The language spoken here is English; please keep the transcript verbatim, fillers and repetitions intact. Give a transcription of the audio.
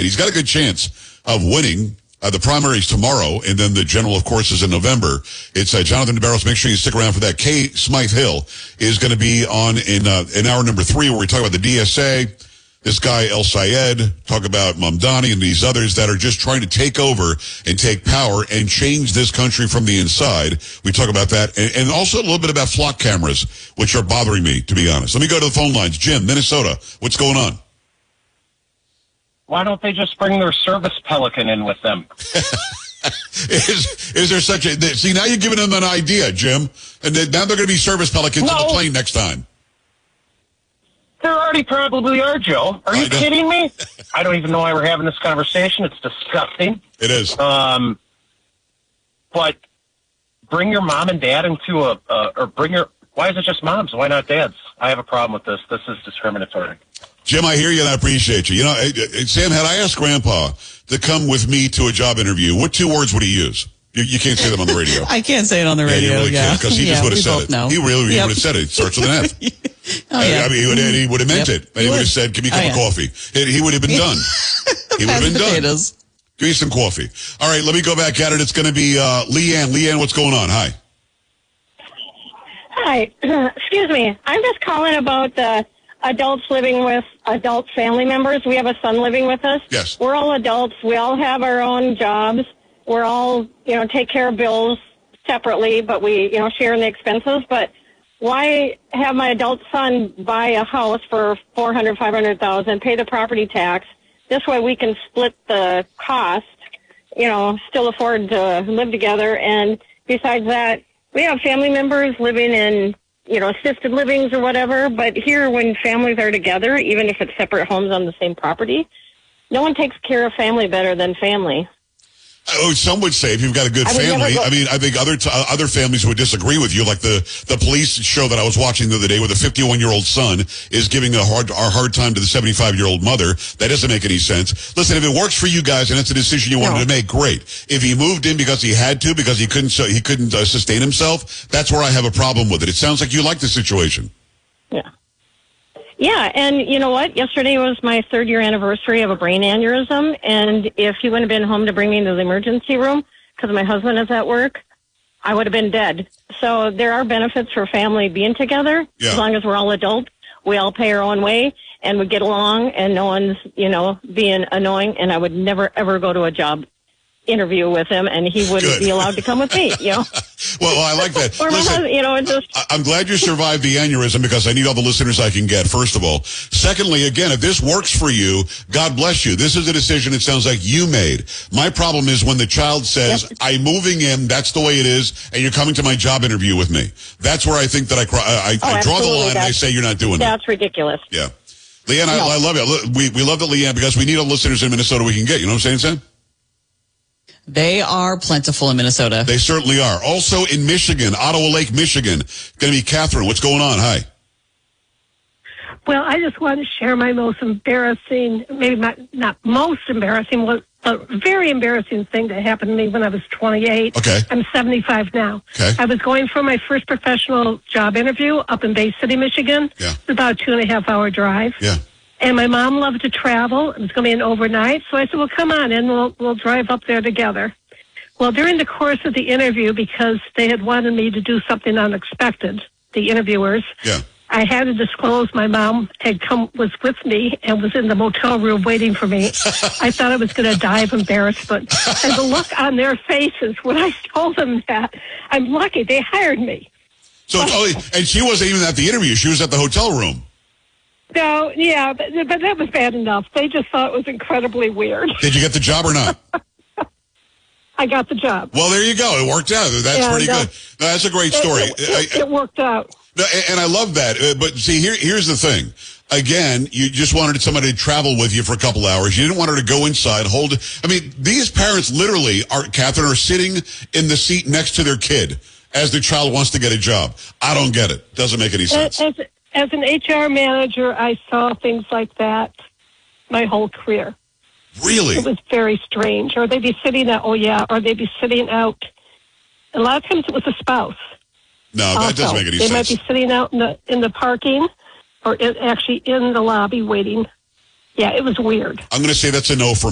and he's got a good chance of winning. Uh, the primary's tomorrow, and then the general, of course, is in November. It's uh, Jonathan DeBarros. Make sure you stick around for that. Kay Smythe Hill is going to be on in uh, in hour number three, where we talk about the D S A, this guy El Sayed, talk about Mamdani and these others that are just trying to take over and take power and change this country from the inside. We talk about that, and, and also a little bit about flock cameras, which are bothering me, to be honest. Let me go to the phone lines. Jim, Minnesota, what's going on? Why don't they just bring their service Pelican in with them? is is there such a... See, now you're giving them an idea, Jim. And then, now they're going to be service Pelicans no. on the plane next time. There already probably are, Joe. Are you kidding me? I don't even know why we're having this conversation. It's disgusting. It is. Um, but bring your mom and dad into a... Uh, or bring your... Why is it just moms? Why not dads? I have a problem with this. This is discriminatory. Jim, I hear you and I appreciate you. You know, Sam, had I asked Grandpa to come with me to a job interview, what two words would he use? You, you can't say them on the radio. I can't say it on the radio. Yeah, you really yeah. can't, because he yeah, just would have said both it. know. He really, yep. would have said it. It starts with an F. oh, yeah. I mean, he would, he would have meant yep. it. And he, he would have said, give me a cup oh, of yeah. coffee. And he would have been done. He would have been done. Potatoes. Give me some coffee. All right, let me go back at it. It's going to be uh, Leanne. Leanne, what's going on? Hi. Hi. Excuse me. I'm just calling about the adults living with adult family members. We have a son living with us. Yes. We're all adults. We all have our own jobs. We're all, you know, take care of bills separately, but we, you know, share in the expenses. But why have my adult son buy a house for four hundred thousand dollars, five hundred thousand dollars, pay the property tax? This way we can split the cost, you know, still afford to live together. And besides that, we have family members living in, you know, assisted livings or whatever. But here, when families are together, even if it's separate homes on the same property, no one takes care of family better than family. Oh, some would say if you've got a good I family. I mean, I think other t- uh, other families would disagree with you. Like the, the police show that I was watching the other day, where the fifty-one-year-old son is giving a hard a hard time to the seventy-five-year-old mother. That doesn't make any sense. Listen, if it works for you guys and it's a decision you wanted No. to make, great. If he moved in because he had to, because he couldn't, so he couldn't uh, sustain himself, that's where I have a problem with it. It sounds like you like the situation. Yeah. Yeah, and you know what? Yesterday was my third year anniversary of a brain aneurysm, and if he wouldn't have been home to bring me into the emergency room because my husband is at work, I would have been dead. So there are benefits for family being together, Yeah. as long as we're all adult. We all pay our own way, and we get along, and no one's, you know, being annoying, and I would never, ever go to a job interview with him, and he wouldn't Good. be allowed to come with me, you know. Well, I like that. Or my Listen, husband, you know, it just... I- I'm glad you survived the aneurysm, because I need all the listeners I can get, first of all. Secondly, again, if this works for you, God bless you. This is a decision it sounds like you made. My problem is when the child says, Yep. I'm moving in, that's the way it is, and you're coming to my job interview with me. That's where I think that I, cry, I, Oh, I draw the absolutely. line and I That's- say you're not doing it. That's ridiculous. Yeah. Leanne, I, No. I love you. We, we love that, Leanne, because we need all the listeners in Minnesota we can get. You know what I'm saying, Sam? They are plentiful in Minnesota. They certainly are. Also in Michigan, Ottawa Lake, Michigan, going to be Catherine. What's going on? Hi. Well, I just want to share my most embarrassing, maybe not, not most embarrassing, but a very embarrassing thing that happened to me when I was twenty-eight. Okay. I'm seventy-five now. Okay. I was going for my first professional job interview up in Bay City, Michigan. Yeah. It's about a two and a half hour drive. Yeah. And my mom loved to travel. It was going to be an overnight. So I said, well, come on in. We'll, we'll drive up there together. Well, during the course of the interview, because they had wanted me to do something unexpected, the interviewers, Yeah. I had to disclose my mom had come, was with me and was in the motel room waiting for me. I thought I was going to die of embarrassment. And the look on their faces when I told them that, I'm lucky they hired me. So, oh, and she wasn't even at the interview. She was at the hotel room. No, yeah, but, but that was bad enough. They just thought it was incredibly weird. Did you get the job or not? I got the job. Well, there you go. It worked out. That's Yeah, pretty no. good. No, that's a great story. It, it, it worked out. No, and- and I love that. Uh, But see, here, here's the thing. Again, you just wanted somebody to travel with you for a couple hours. You didn't want her to go inside, hold. I mean, these parents literally are, Catherine, are sitting in the seat next to their kid as their child wants to get a job. I don't get it. Doesn't make any sense. As, as an H R manager, I saw things like that my whole career. Really? It was very strange. Or they'd be sitting out, oh yeah, or they'd be sitting out. A lot of times it was a spouse. No, that Also, doesn't make any they sense. might be sitting out in the in the parking, or in, actually in the lobby waiting. Yeah, it was weird. I'm going to say that's a no for